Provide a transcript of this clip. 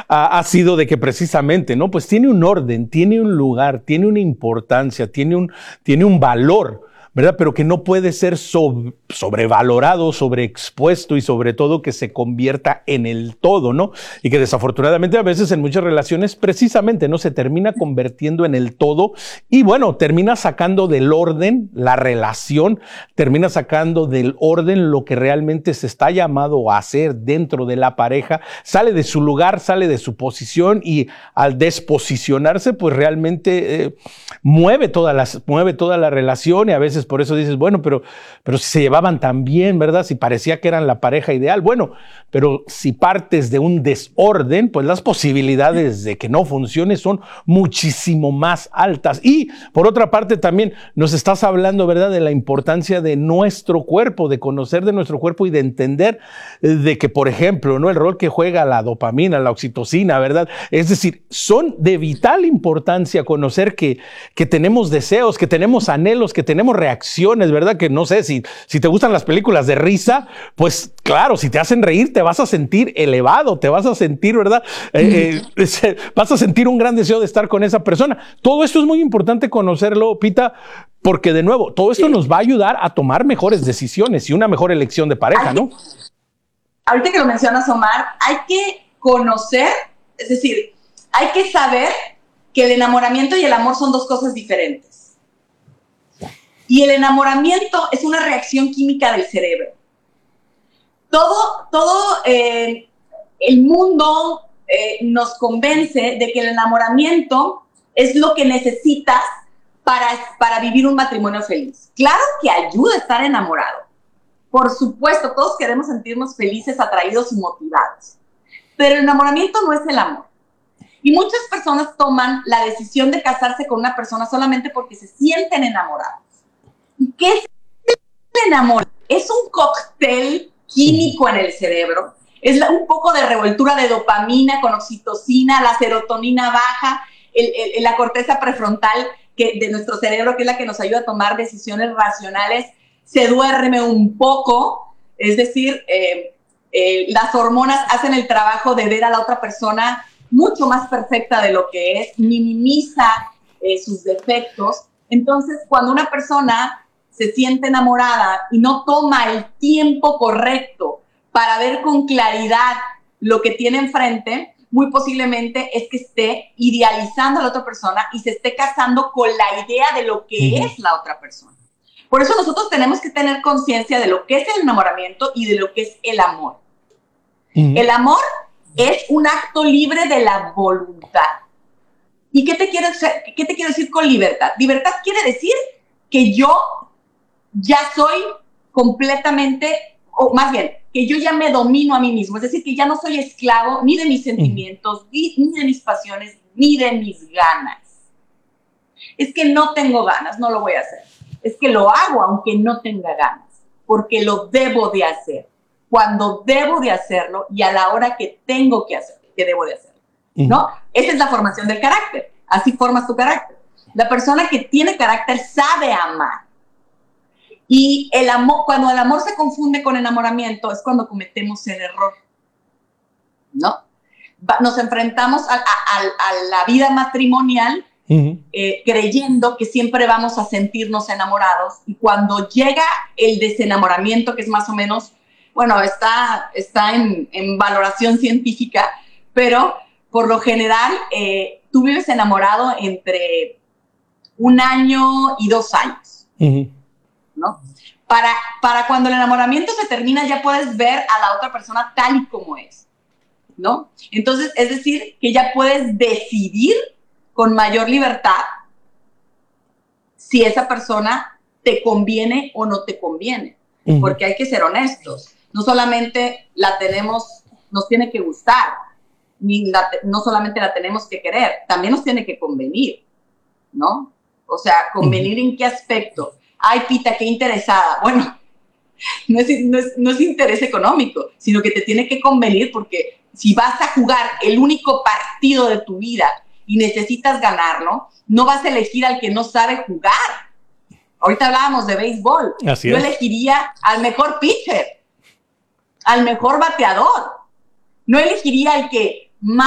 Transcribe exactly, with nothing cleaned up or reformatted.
ha, ha sido de que precisamente, ¿no? Pues tiene un orden, tiene un lugar, tiene una importancia, tiene un, tiene un valor, ¿verdad? Pero que no puede ser sobre, sobrevalorado, sobreexpuesto y sobre todo que se convierta en el todo, ¿no? Y que desafortunadamente a veces en muchas relaciones precisamente no se termina convirtiendo en el todo y bueno, termina sacando del orden la relación, termina sacando del orden lo que realmente se está llamado a hacer dentro de la pareja, sale de su lugar, sale de su posición y al desposicionarse pues realmente eh, mueve, toda la, mueve toda la relación y a veces por eso dices, bueno, pero, pero si se llevaban tan bien, ¿verdad? Si parecía que eran la pareja ideal. Bueno, pero si partes de un desorden, pues las posibilidades de que no funcione son muchísimo más altas. Y por otra parte también nos estás hablando, ¿verdad? De la importancia de nuestro cuerpo, de conocer de nuestro cuerpo y de entender de que, por ejemplo, ¿no? El rol que juega la dopamina, la oxitocina, ¿verdad? Es decir, son de vital importancia conocer que, que tenemos deseos, que tenemos anhelos, que tenemos reacciones, ¿verdad? Que no sé, si, si te gustan las películas de risa, pues claro, si te hacen reír, te vas a sentir elevado, te vas a sentir, ¿verdad? Eh, eh, vas a sentir un gran deseo de estar con esa persona. Todo esto es muy importante conocerlo, Pita, porque de nuevo, todo esto nos va a ayudar a tomar mejores decisiones y una mejor elección de pareja, ¿no? Ahorita que lo mencionas, Omar, hay que conocer, es decir, hay que saber que el enamoramiento y el amor son dos cosas diferentes. Y el enamoramiento es una reacción química del cerebro. Todo, todo eh, el mundo eh, nos convence de que el enamoramiento es lo que necesitas para, para vivir un matrimonio feliz. Claro que ayuda a estar enamorado. Por supuesto, todos queremos sentirnos felices, atraídos y motivados. Pero el enamoramiento no es el amor. Y muchas personas toman la decisión de casarse con una persona solamente porque se sienten enamorados. ¿Y qué es el amor? Es un cóctel químico en el cerebro. Es la, un poco de revoltura de dopamina con oxitocina, la serotonina baja, el, el, la corteza prefrontal que, de nuestro cerebro, que es la que nos ayuda a tomar decisiones racionales, se duerme un poco. Es decir, eh, eh, las hormonas hacen el trabajo de ver a la otra persona mucho más perfecta de lo que es, minimiza eh, sus defectos. Entonces, cuando una persona se siente enamorada y no toma el tiempo correcto para ver con claridad lo que tiene enfrente, muy posiblemente es que esté idealizando a la otra persona y se esté casando con la idea de lo que uh-huh. es la otra persona. Por eso nosotros tenemos que tener conciencia de lo que es el enamoramiento y de lo que es el amor. Uh-huh. El amor es un acto libre de la voluntad. ¿Y qué te, quiero, qué te quiero decir con libertad? Libertad quiere decir que yo ya soy completamente, o más bien, que yo ya me domino a mí mismo. Es decir, que ya no soy esclavo ni de mis sentimientos, ni, ni de mis pasiones, ni de mis ganas. Es que no tengo ganas, no lo voy a hacer. Es que lo hago aunque no tenga ganas, porque lo debo de hacer. Cuando debo de hacerlo y a la hora que tengo que hacerlo, que debo de hacerlo, ¿no? Esa es la formación del carácter. Así formas tu carácter. La persona que tiene carácter sabe amar. Y el amor, cuando el amor se confunde con enamoramiento, es cuando cometemos el error, ¿no? Nos enfrentamos a, a, a, a la vida matrimonial uh-huh. eh, creyendo que siempre vamos a sentirnos enamorados, y cuando llega el desenamoramiento, que es más o menos, bueno, está, está en, en valoración científica, pero por lo general eh, tú vives enamorado entre un año y dos años. Uh-huh. ¿No? Para, para cuando el enamoramiento se termina, ya puedes ver a la otra persona tal y como es, ¿no? Entonces, es decir, que ya puedes decidir con mayor libertad si esa persona te conviene o no te conviene, uh-huh. porque hay que ser honestos. No solamente la tenemos, nos tiene que gustar, ni la, no solamente la tenemos que querer, también nos tiene que convenir, ¿no? O sea, ¿convenir uh-huh. en qué aspecto? Ay, Pita, qué interesada. Bueno, no es, no, es, no es interés económico, sino que te tiene que convenir, porque si vas a jugar el único partido de tu vida y necesitas ganarlo, no vas a elegir al que no sabe jugar. Ahorita hablábamos de béisbol. Así Yo es. elegiría al mejor pitcher, al mejor bateador. No elegiría al que más